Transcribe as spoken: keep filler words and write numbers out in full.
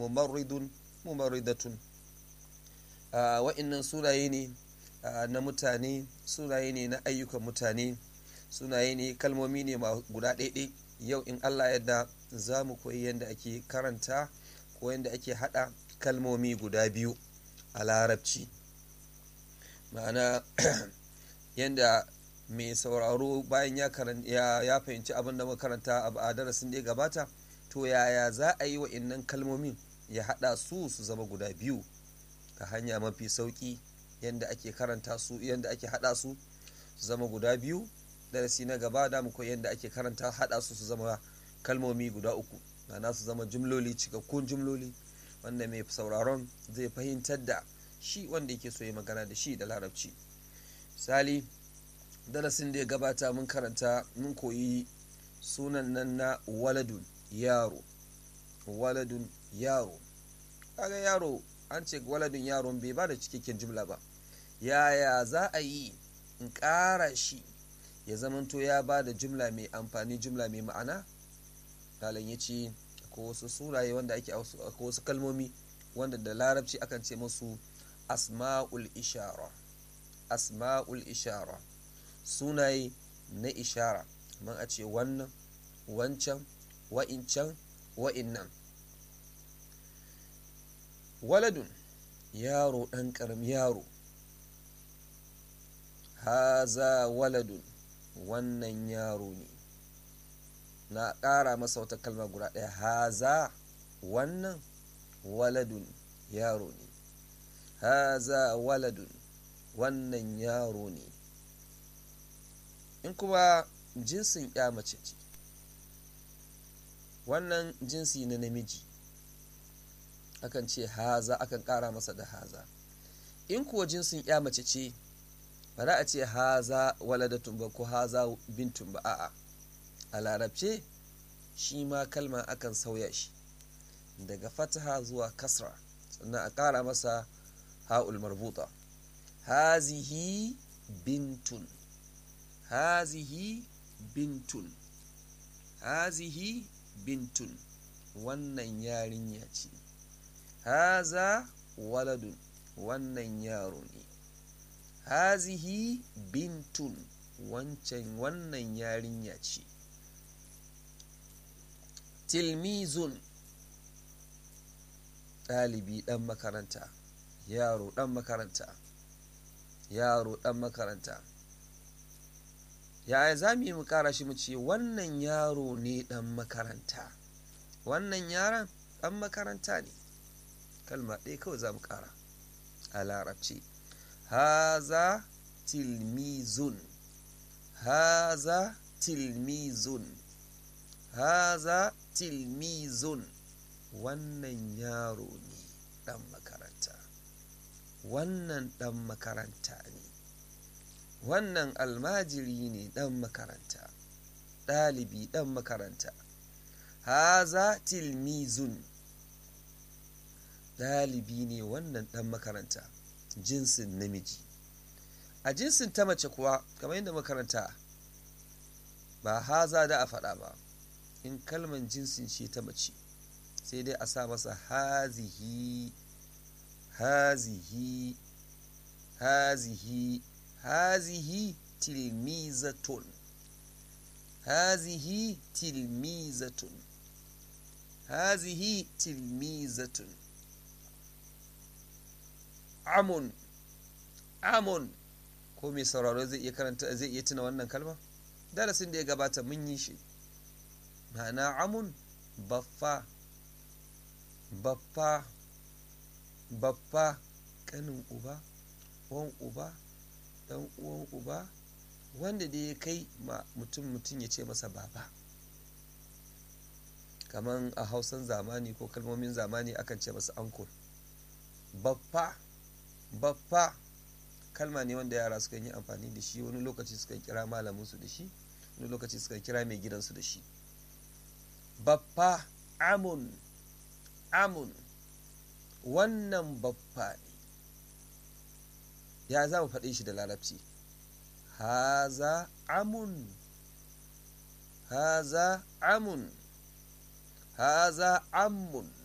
mumarridun, mumarridatun. Wa'innan sunaye ne na mutane, sunaye ne na ayyukan mutane, sunaye ne, kalmomi ne guda ɗaiɗai. Yau in Allah yadda za mu koyi yadda ake karanta ko yadda ake haɗa kalmomi guda biyu a larabci. Ma'ana yadda mai sauraro bayan ya ya, ya fahimci abin da muka karanta a darasin da ya gabata, to yaya za a yi wa'innan kalmomin ya haɗa su su zama guda biyu ta hanya mafi sauƙi, yadda ake karanta su, yadda ake haɗa su su zama guda biyu. Darasi na gaba da mu koyi yadda ake karanta haɗa su su zama kalmomi guda uku, ma'ana su zama jumloli, cikakkun jumloli, wanda mai sauraron zai fahimtar da shi wanda yake so ya magana da shi da larabci. Misali, darasin da ya gabata mun karanta, mun koyi sunan nan na waladun, yaro. Waladun, yaro. Kaga yaro, an ce waladun, yaron bai ba da cikakken jumla ba. Yaya za a yi in ƙara shi ya zamanto ya ba da jumla mai amfani, jumla mai ma'ana? Malam ya ce akwai wasu suraye wanda ake, akwai wasu kalmomi wanda da larabci akan ce musu asma'ul ishara. Asma'ul ishara, sunaye na ishara, kamar a ce wannan, wancan, wa'incan, wa'innan. Waladun, yaro, ɗan ƙaramin yaro. Haza waladun, wannan yaro ne. Na ƙara masa wata kalma guda ɗaya, haza, wannan, waladun, yaro ne. Haza waladun, wannan yaro ne. In kuma jinsin ya mace ce, wannan jinsi na namiji, akan ce haza, akan ƙara masa da haza. In kuwa jinsin ya mace ce, ba za a ce haza waladatun ba ko haza bintun ba, a'a. A larabce shi ma kalma akan sauya shi daga fataha zuwa kasra, sannan a ƙara masa ha'ul marbuta. Hazihi bintun, hazihi bintun, hazihi bintun, wannan yarinya ce. Haza waladun, wannan yaro ne. Hazihi bintun, wancan, wannan yarinya ce. Tilmizun, ɗalibi, ɗan makaranta, yaro, ɗan makaranta, yaro, ɗan makaranta. Yaya za mu yi mu ƙara shi mu ce wannan yaro ne ɗan makaranta, wannan yaron ɗan makaranta ne? Kalma ɗaya kawai za mu ƙara a larabci. Haza tilmizun, haza tilmizun, haza tilmizun, wannan yaro ne ɗan makaranta, wannan ɗan makaranta ne, wannan almajiri ne ɗan makaranta, ɗalibi ɗan makaranta. Haza tilmizun, ɗalibi ne wannan ɗan makaranta, jinsin namiji. A jinsin ta mace kuwa, kamar yadda makaranta, ba haza da a faɗa ba. In kalman jinsin ce ta mace, sai dai a sa masa hazihi, hazihi, hazihi, hazihi tilmizatun, hazihi tilmizatun, hazihi tilmizatun. Amun, amun, ko mai sauraro zai iya karanta, zai iya tuna wannan kalma? Darasin da ya gabata mun yi shi. Ma'ana amun, baffa, baffa, baffa, ƙanin uba, wan uba, ɗan uwan uba, wanda da ya kai ma mutum mutum ya ce masa baba. Kaman a Hausan zamani ko kalmomin zamani akan ce masa uncle. Baffa, baffa, kalma ne wanda yara sukan yi amfani da shi, wani lokaci sukan kira malaminsu da shi, wani lokaci sukan kira mai gidansu da shi. Baffa, amun, amun, wannan baffa ne. Ya za mu faɗe shi da larabci? Haza amun, haza amun, haza amun,